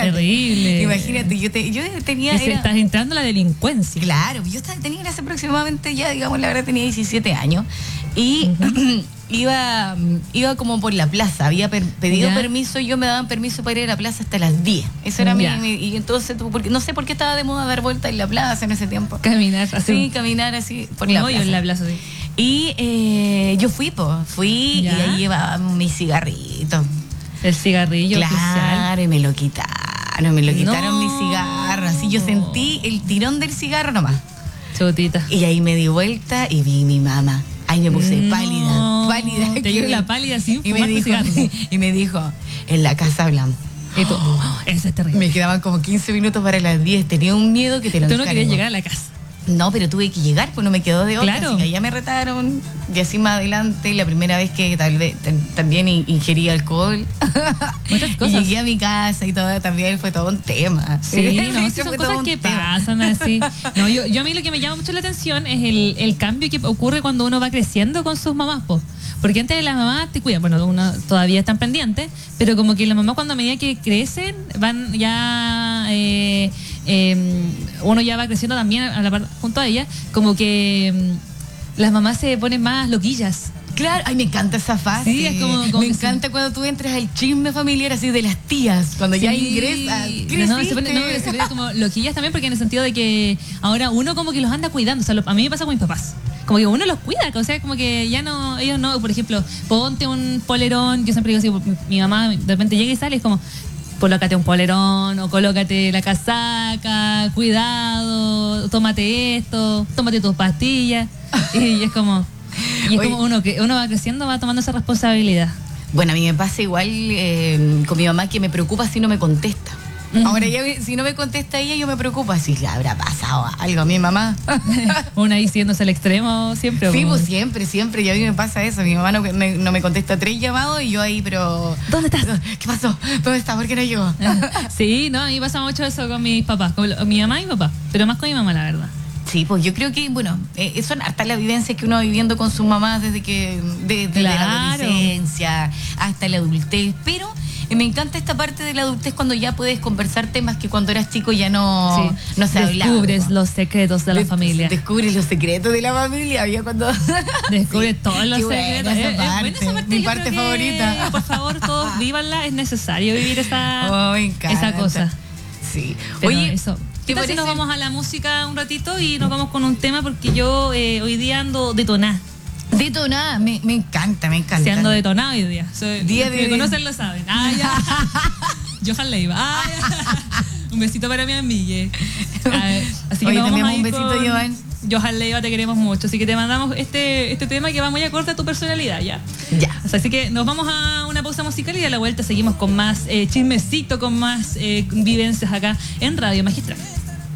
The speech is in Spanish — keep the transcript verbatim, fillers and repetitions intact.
terrible. Imagínate, yo, te, yo tenía... Era, estás entrando a la delincuencia. Claro, yo estaba, tenía hace aproximadamente, ya digamos, la verdad tenía diecisiete años. Y uh-huh. iba, iba como por la plaza, había per, pedido ¿Ya? permiso, yo me daban permiso para ir a la plaza hasta las diez. Eso era mi, mi... Y entonces, porque, no sé por qué estaba de moda dar vueltas en la plaza en ese tiempo. Caminar así. Sí, caminar así por la no, plaza. Yo en la plaza, sí. Y eh, yo fui, pues, fui ¿Ya? y ahí llevaba mi cigarrito. El cigarrillo Claro, oficial. y me lo quitaron, me lo quitaron no. mi cigarro. Así yo sentí el tirón del cigarro nomás. Chutita. Y ahí me di vuelta y vi a mi mamá. Ahí me puse no. pálida, pálida. Te dio la pálida así, y me dijo, y me dijo, en la casa hablamos. Y tú, oh, eso es terrible. Me quedaban como quince minutos para las diez. Tenía un miedo que te lo Tú no querías llegar a la casa. No, pero tuve que llegar, pues no me quedó de otra. Claro. Así que allá me retaron. Y así más adelante, la primera vez que tal vez t- también ingerí alcohol. Muchas cosas. Y llegué a mi casa y todo, también fue todo un tema. Sí, no, sí, son cosas que tema. pasan así. No, yo, yo a mí lo que me llama mucho la atención es el, el cambio que ocurre cuando uno va creciendo con sus mamás, po. Porque antes las mamás te cuidan, bueno, uno todavía están pendientes, pero como que las mamás cuando a medida que crecen van ya, eh, eh, uno ya va creciendo también a la par, junto a ella, como que eh, las mamás se ponen más loquillas. Claro, ay, me encanta esa fase. Sí, es como, como me encanta sí. cuando tú entras al chisme familiar así de las tías, cuando sí. ya ingresas. No, no, se pone, no, se pone como loquillas también, porque en el sentido de que ahora uno como que los anda cuidando. O sea, lo, a mí me pasa con mis papás. Como que uno los cuida, o sea, como que ya no, ellos no, por ejemplo, ponte un polerón, yo siempre digo así, mi, mi mamá de repente llega y sale, es como, colócate un polerón, o colócate la casaca, cuidado, tómate esto, tómate tus pastillas, y, y es como, y es Oye, como uno que uno va creciendo, va tomando esa responsabilidad. Bueno, a mí me pasa igual eh, con mi mamá, que me preocupa si no me contesta. Uh-huh. Ahora ya si no me contesta ella, yo me preocupo así, le habrá pasado algo a mi mamá. Una ahí yéndose al extremo siempre. Sí, pues siempre, siempre. Y a mí me pasa eso. Mi mamá no me, no me contesta tres llamados y yo ahí, pero... ¿Dónde estás? ¿Qué pasó? ¿Dónde estás? ¿Por qué no llegó? Sí, no, a mí pasa mucho eso con mis papás, con mi mamá y mi papá, pero más con mi mamá, la verdad. Sí, pues yo creo que, bueno, eh, son hartas las vivencias que uno va viviendo con su mamá desde que de, desde claro. la adolescencia hasta la adultez, pero eh, me encanta esta parte de la adultez cuando ya puedes conversar temas que cuando eras chico ya no, sí. no se hablaba. Descubres los secretos de la Des, familia. Descubres los secretos de la familia. Había cuando... Descubres sí. todos los Qué secretos. Esa es, parte, es esa parte, mi parte que, favorita. Por favor, todos vívanla. Es necesario vivir esa, oh, me encanta. esa cosa. Sí. Pero Oye, eso. ¿Qué tal si nos vamos a la música un ratito y nos vamos con un tema? Porque yo eh, hoy día ando detonada. Detonada, me, me encanta, me encanta. Sí, ando detonada hoy día. Soy, día los de que me conocen lo saben. Ah, ya. Johan Leiva. Ah, ya. Un besito para mi amiga. Así que Oye, nos vamos también a un besito, con... Johan. Johan Leiva, te queremos mucho. Así que te mandamos este, este tema que va muy acorde a tu personalidad, ya. Ya. Así que nos vamos a una pausa musical y a la vuelta seguimos con más eh, chismecito, con más eh, vivencias acá en Radio Magistral.